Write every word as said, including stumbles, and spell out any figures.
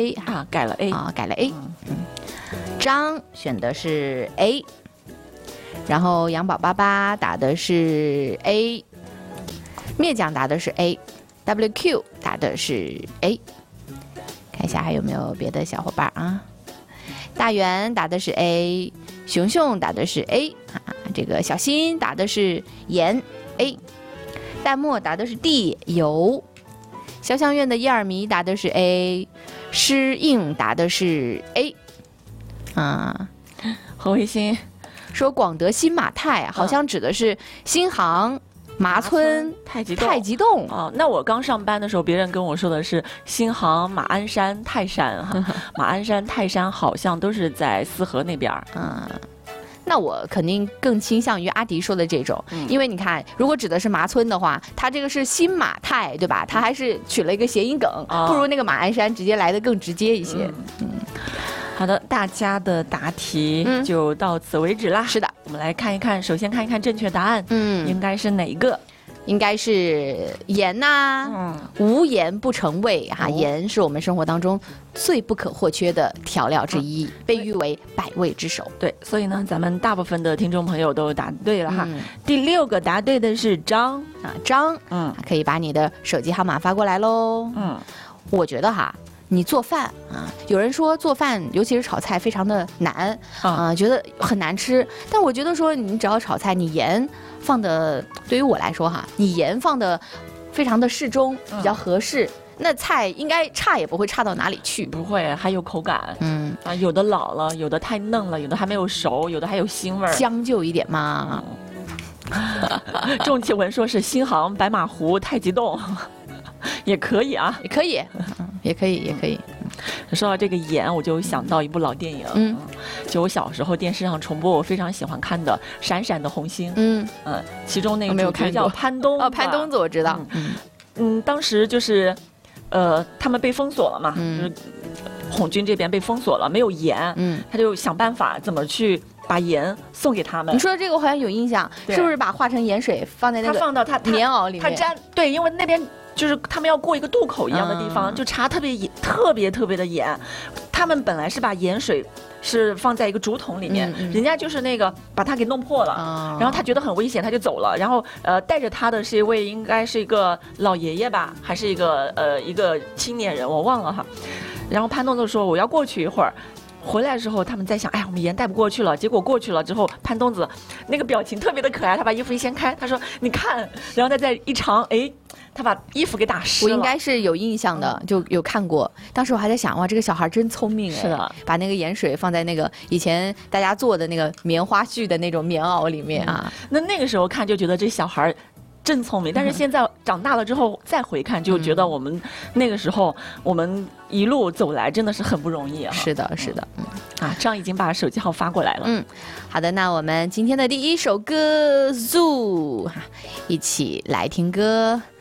A 啊，改了 A 啊，改了 A。嗯，张选的是 A， 然后杨宝爸爸答的是 A， 灭酱答的是 A，W Q 答的是 A。看一下还有没有别的小伙伴啊？大圆答的是 A， 熊熊答的是 A 啊，这个小新答的是盐 A， 淡漠答的是 D 油，潇湘院的叶尔迷答的是 A， 诗应答的是 A 啊。 何维新说广德新马泰好像指的是新航、麻村、 太极洞太极洞哦。那我刚上班的时候，别人跟我说的是新航、马鞍山、泰山哈，马鞍山、泰山好像都是在泗河那边。 嗯，那我肯定更倾向于阿迪说的这种， 嗯、 因为你看，如果指的是麻村的话，它这个是新马泰，对吧？它还是取了一个谐音梗， 哦、 不如那个马鞍山直接来的更直接一些。嗯。嗯， 好的，大家的答题就到此为止啦。 嗯、是的， 我们来看一看，首先看一看正确答案， 嗯， 应该是哪一个？ 应该是盐呐、啊，嗯，无盐不成味哈、啊。盐是我们生活当中最不可或缺的调料之一，嗯、被誉为百味之首。 对，所以呢，咱们大部分的听众朋友都答对了哈。嗯、第六个答对的是张啊，张， 嗯， 可以把你的手机号码发过来喽。嗯，我觉得哈。你做饭啊，有人说做饭，尤其是炒菜，非常的难啊、呃，觉得很难吃。但我觉得说，你只要炒菜，你盐放的，对于我来说哈，你盐放的非常的适中，比较合适，嗯、那菜应该差也不会差到哪里去。 不会，还有口感。嗯啊，有的老了，有的太嫩了，有的还没有熟，有的还有腥味儿， 将就一点嘛。 嗯、仲启文说是新航、白马湖、太极洞。也可以啊， 也可以，也可以，也可以。 说到这个盐，我就想到一部老电影，嗯，就我小时候电视上重播，我非常喜欢看的《闪闪的红星》，嗯嗯，其中那个主角叫潘冬哦，潘冬子我知道， 嗯嗯，当时就是，呃，他们被封锁了嘛，嗯、就是红军这边被封锁了，没有盐，嗯，他就想办法怎么去把盐送给他们。 你说这个我好像有印象，是不是把化成盐水放在那个他放到他棉袄里面？ 他沾对，因为那边。就是他们要过一个渡口一样的地方，嗯、就查特别严、特别特别的严。他们本来是把盐水是放在一个竹筒里面，嗯嗯、人家就是那个把它给弄破了，哦、然后他觉得很危险，他就走了。然后呃，带着他的是一位应该是一个老爷爷吧，还是一个呃一个青年人，我忘了哈。然后潘冬子说我要过去一会儿。回来的时候，他们在想，哎呀，我们盐带不过去了。结果过去了之后，潘冬子那个表情特别的可爱，他把衣服一掀开，他说：“你看。”然后他再一尝，哎，他把衣服给打湿了。 我应该是有印象的，就有看过。当时我还在想，哇，这个小孩真聪明哎！ 是的， 把那个盐水放在那个以前大家做的那个棉花絮的那种棉袄里面啊。 嗯、那那个时候看就觉得这小孩真聪明，但是现在长大了之后再回看，就觉得我们那个时候我们一路走来真的是很不容易啊。 是的，是的，嗯啊，张已经把手机号发过来了。 嗯，好的，那我们今天的第一首歌《Zoo》，一起来听歌。